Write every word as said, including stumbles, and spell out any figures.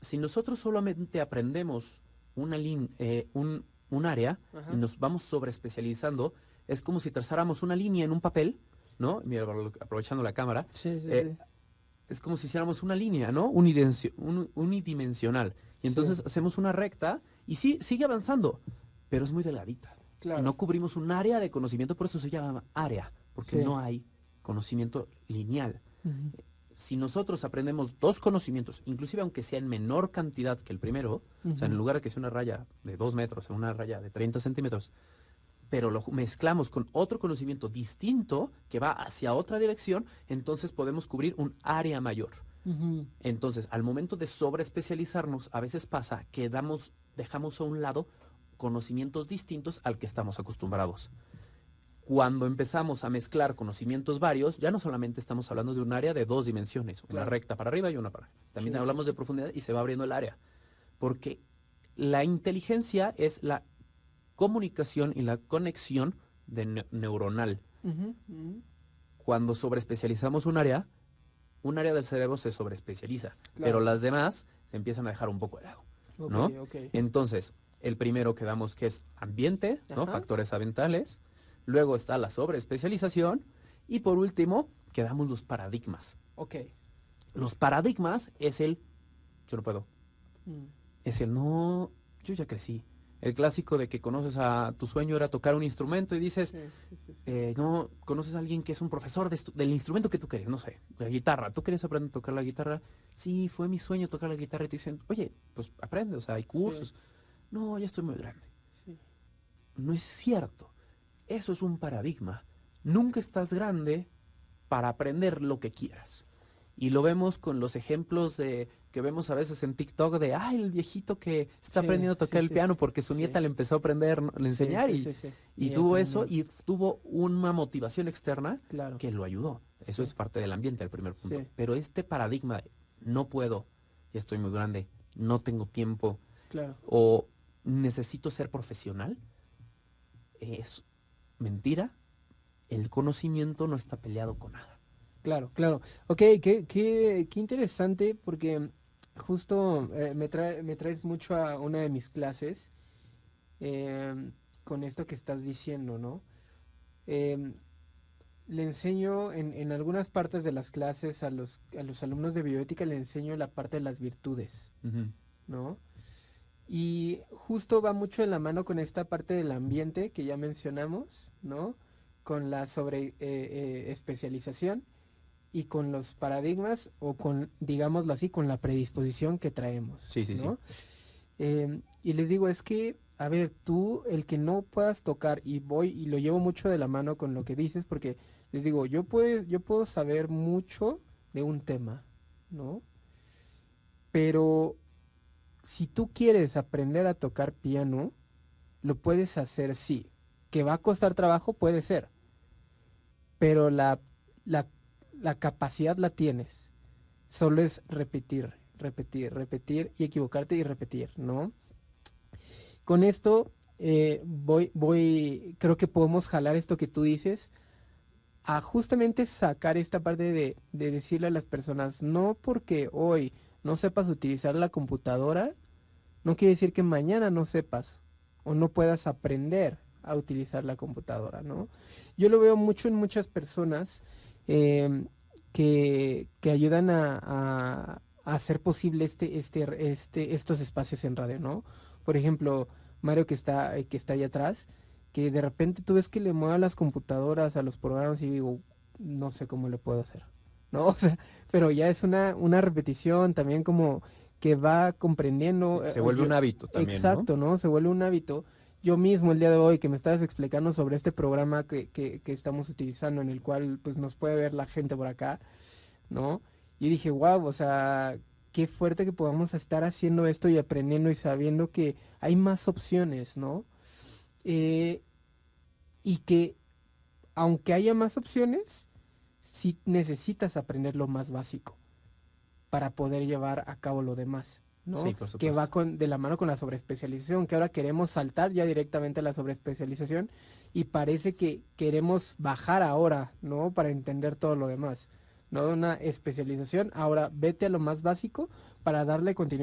si nosotros solamente aprendemos una lin- eh, un, un área Ajá. y nos vamos sobreespecializando, es como si trazáramos una línea en un papel, ¿no? Mira, aprovechando la cámara, Sí, sí, eh, sí. es como si hiciéramos una línea, ¿no? Unidencio- un- unidimensional. Y entonces Sí. hacemos una recta y sí, sigue avanzando, pero es muy delgadita. Claro. Y no cubrimos un área de conocimiento, por eso se llama área, porque Sí. no hay conocimiento lineal. Ujú. Si nosotros aprendemos dos conocimientos, inclusive aunque sea en menor cantidad que el primero, o sea, en Ujú. lugar de que sea una raya de dos metros, en una raya de treinta centímetros, pero lo ju- mezclamos con otro conocimiento distinto que va hacia otra dirección, entonces podemos cubrir un área mayor. Ujú. Entonces, al momento de sobreespecializarnos, a veces pasa que damos, dejamos a un lado conocimientos distintos al que estamos acostumbrados. Cuando empezamos a mezclar conocimientos varios, ya no solamente estamos hablando de un área de dos dimensiones, una Claro. recta para arriba y una para arriba. También Sí, sí, hablamos sí. de profundidad y se va abriendo el área. Porque la inteligencia es la comunicación y la conexión de ne- neuronal. Ujú, ujú. Cuando sobreespecializamos un área, un área del cerebro se sobreespecializa, pero Claro. las demás se empiezan a dejar un poco de lado, Ok, ¿no? ok. Entonces, el primero que damos que es ambiente, ¿no? Ajá. Factores ambientales. Luego está la sobreespecialización. Y por último, quedamos los paradigmas. Ok. Los paradigmas es el, yo no puedo, Mm. es el no, yo ya crecí. El clásico de que conoces a tu sueño era tocar un instrumento y dices, Sí, sí, sí, sí. eh, no, conoces a alguien que es un profesor de estu- del instrumento que tú querías, no sé, la guitarra. ¿Tú querías aprender a tocar la guitarra? Sí, fue mi sueño tocar la guitarra y te dicen, oye, pues aprende, o sea, hay cursos. No, ya estoy muy grande. Sí. No es cierto. Eso es un paradigma. Nunca estás grande para aprender lo que quieras. Y lo vemos con los ejemplos de que vemos a veces en TikTok de, ay, el viejito que está Sí, aprendiendo a tocar sí, el sí, piano sí, porque su sí. nieta le empezó a aprender, ¿no? le enseñar Sí, y, sí, sí, sí. y Y tuvo eso aprendió. y f- tuvo una motivación externa Claro. que lo ayudó. Eso Sí. es parte del ambiente, el primer punto. Sí. Pero este paradigma de no puedo, ya estoy muy grande, no tengo tiempo Claro. o necesito ser profesional, es mentira. El conocimiento no está peleado con nada. Claro, claro. Ok, qué, qué, qué interesante porque justo eh, me trae, me traes mucho a una de mis clases em, con esto que estás diciendo, ¿no? Em, le enseño en, en algunas partes de las clases a los, a los alumnos de bioética, le enseño la parte de las virtudes, Ujú. ¿no? Y justo va mucho en la mano con esta parte del ambiente que ya mencionamos, ¿no? Con la sobre eh, eh, especialización y con los paradigmas o con, digámoslo así, con la predisposición que traemos, Sí, sí, sí. ¿no? Eh, y les digo, es que, a ver, tú, el que no puedas tocar, y voy y lo llevo mucho de la mano con lo que dices, porque les digo, yo puedo, yo puedo saber mucho de un tema, ¿no? Pero si tú quieres aprender a tocar piano, lo puedes hacer, sí. Que va a costar trabajo, puede ser. Pero la, la, la capacidad la tienes. Solo es repetir, repetir, repetir y equivocarte y repetir, ¿no? Con esto eh, voy, voy, creo que podemos jalar esto que tú dices a justamente sacar esta parte de, de decirle a las personas, no porque hoy no sepas utilizar la computadora, no quiere decir que mañana no sepas o no puedas aprender a utilizar la computadora, ¿no? Yo lo veo mucho en muchas personas eh, que, que ayudan a, a- a hacer posible este, este, este, estos espacios en radio, ¿no? Por ejemplo, Mario que está, eh, que está ahí atrás, que de repente tú ves que le mueve a las computadoras, a los programas y digo, no sé cómo le puedo hacer, ¿no? O sea, pero ya es una, una repetición también como que va comprendiendo. Se eh, vuelve yo- un hábito también, ¿no? Exacto, ¿no? Se vuelve un hábito. Yo mismo el día de hoy que me estabas explicando sobre este programa que, que, que estamos utilizando, en el cual pues nos puede ver la gente por acá, ¿no? Y dije, wow, o sea, qué fuerte que podamos estar haciendo esto y aprendiendo y sabiendo que hay más opciones, ¿no? Eh, y que aunque haya más opciones, sí necesitas aprender lo más básico para poder llevar a cabo lo demás, ¿no? Sí, por Que va supuesto. con, de la mano con la sobreespecialización, que ahora queremos saltar ya directamente a la sobreespecialización y parece que queremos bajar ahora, ¿no? Para entender todo lo demás, ¿no? Una especialización, ahora vete a lo más básico para darle continuidad